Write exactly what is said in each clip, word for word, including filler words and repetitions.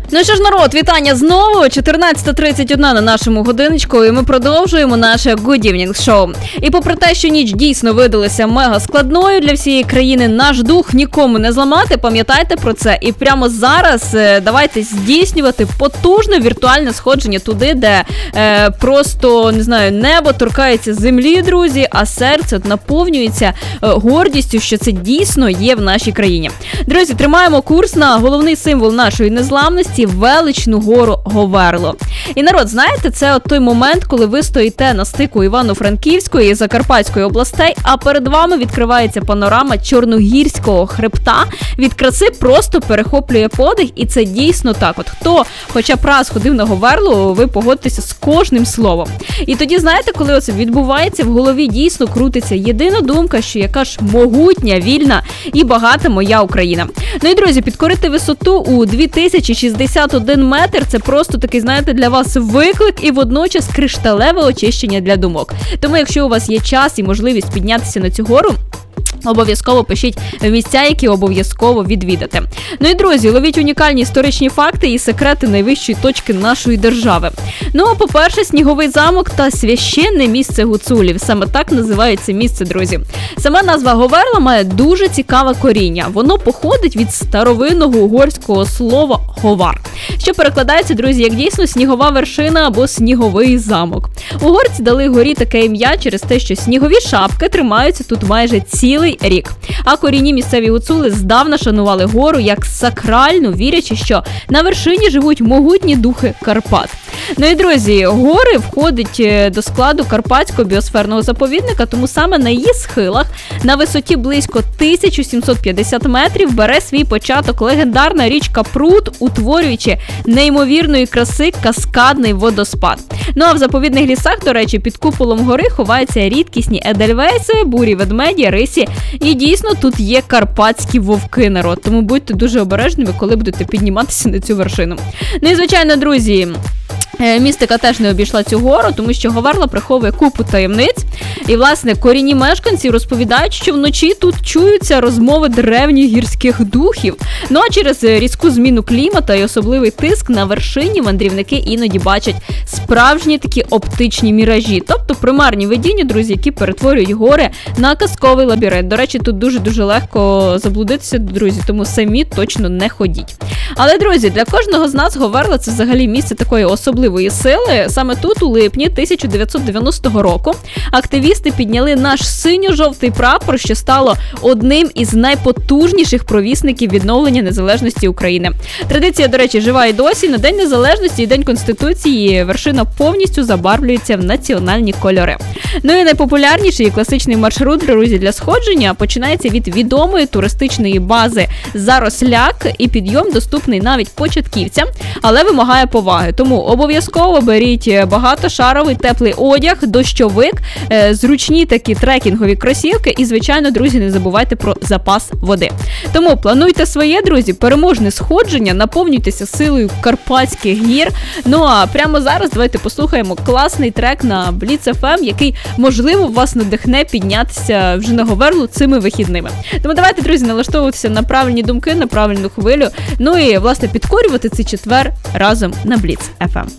Ну що ж, народ, вітання знову, чотирнадцята тридцять один на нашому годиночку, і ми продовжуємо наше Good Evening шоу. І попри те, що ніч дійсно видалася мега складною для всієї країни, наш дух нікому не зламати, пам'ятайте про це. І прямо зараз е, давайте здійснювати потужне віртуальне сходження туди, де е, просто, не знаю, небо торкається землі, друзі, а серце наповнюється е, гордістю, що це дійсно є в нашій країні. Друзі, тримаємо курс на головний символ нашої незламності – величну гору Говерло. І, народ, знаєте, це от той момент, коли ви стоїте на стику Івано-Франківської і Закарпатської областей, а перед вами відкривається панорама Чорногірського хребта. Від краси просто перехоплює подих, і це дійсно так. От хто хоча б раз ходив на Говерлу, ви погодитеся з кожним словом. І тоді, знаєте, коли оце відбувається, в голові дійсно крутиться єдина думка, що яка ж могутня, вільна і багата моя Україна. Ну і, друзі, підкорити висоту у дві тисячі шістдесят один метр – це просто такий, знаєте, для вас виклик і водночас кришталеве очищення для думок. Тому, якщо у вас є час і можливість піднятися на цю гору, обов'язково пишіть місця, які обов'язково відвідати. Ну і, друзі, ловіть унікальні історичні факти і секрети найвищої точки нашої держави. Ну, а по-перше, Сніговий замок та священне місце гуцулів. Саме так називається це місце, друзі. Сама назва Говерла має дуже цікаве коріння. Воно походить від старовинного угорського слова «говар», що перекладається, друзі, як дійсно снігова вершина або сніговий замок. Угорці дали горі таке ім'я через те, що снігові шапки тримаються тут майже цілий рік. А корінні місцеві гуцули здавна шанували гору як сакральну, вірячи, що на вершині живуть могутні духи Карпат. Ну і, друзі, гори входять до складу Карпатського біосферного заповідника, тому саме на її схилах на висоті близько тисяча сімсот п'ятдесят метрів бере свій початок легендарна річка Прут, утворюючи неймовірної краси каскадний водоспад. Ну а в заповідних лісах, до речі, під куполом гори ховаються рідкісні едельвейси, бурі ведмеді, рисі. І дійсно тут є карпатські вовки, народ. Тому будьте дуже обережними, коли будете підніматися на цю вершину. Ну і, звичайно, друзі, містика теж не обійшла цю гору, тому що Говерла приховує купу таємниць. І, власне, корінні мешканці розповідають, що вночі тут чуються розмови древніх гірських духів. Ну а через різку зміну клімату і особливий тиск на вершині мандрівники іноді бачать справжні такі оптичні міражі. Тобто примарні видіння, друзі, які перетворюють гори на казковий лабіринт. До речі, тут дуже-дуже легко заблудитися, друзі, тому самі точно не ходіть. Але, друзі, для кожного з нас Говерла – це взагалі місце такої особливої сили. Саме тут, у липні тисяча дев'ятсот дев'яностого року, активісти підняли наш синьо-жовтий прапор, що стало одним із найпотужніших провісників відновлення незалежності України. Традиція, до речі, жива і досі. На День Незалежності і День Конституції вершина повністю забарвлюється в національні кольори. Ну і найпопулярніший і класичний маршрут, друзі, для сходження починається від відомої туристичної бази Заросляк, і підйом доступний навіть початківцям, але вимагає поваги. Тому обов'язково беріть багатошаровий теплий одяг, дощовик, зручні такі трекінгові кросівки і, звичайно, друзі, не забувайте про запас води. Тому плануйте своє, друзі, переможне сходження, наповнюйтеся силою Карпатських гір. Ну а прямо зараз давайте послухаємо класний трек на Blitz еф ем, який, можливо, вас надихне піднятися вже на Говерлу цими вихідними. Тому давайте, друзі, налаштовуватися на правильні думки, на правильну хвилю, ну і, власне, підкорювати цей четвер разом на Blitz еф ем.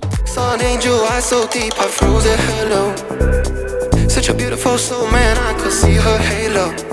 Such a beautiful soul, man, I could see her halo.